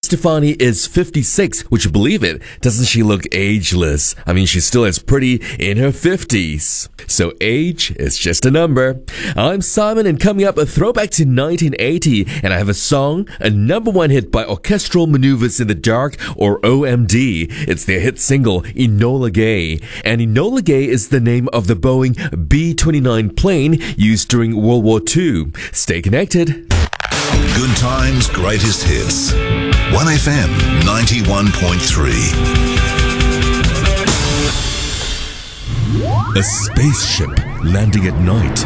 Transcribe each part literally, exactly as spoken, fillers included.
Stefani is fifty-six. Would you believe it? Doesn't she look ageless? I mean, she's still as pretty in her fifties. So age is just a number. I'm Simon, and coming up, a throwback to nineteen eighty, and I have a song, a number one hit by Orchestral Maneuvers in the Dark, or O M D. It's their hit single, Enola Gay. And Enola Gay is the name of the Boeing B twenty-nine plane used during World War Two. Stay connected. Good times, greatest hits. one F M ninety-one point three. A spaceship landing at night.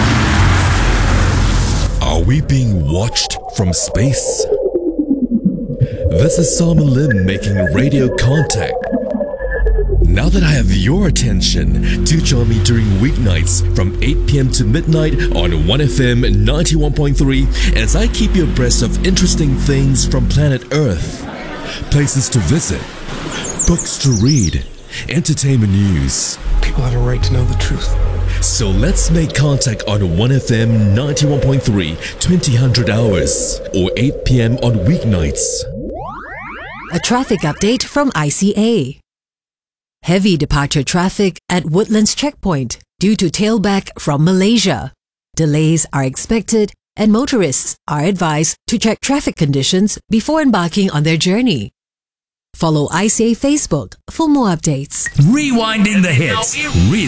Are we being watched from space? This is Simon Lim making radio contact. Now that I have your attention, do join me during weeknights from eight p.m. to midnight on one F M ninety-one point three as I keep you abreast of interesting things from planet Earth. Places to visit, books to read, entertainment news. People have a right to know the truth. So let's make contact on one F M ninety-one point three, twenty hundred hours, or eight p.m. on weeknights. A traffic update from I C A. Heavy departure traffic at Woodlands Checkpoint due to tailback from Malaysia. Delays are expected, and motorists are advised to check traffic conditions before embarking on their journey. Follow I C A Facebook for more updates. Rewinding the hits. Re-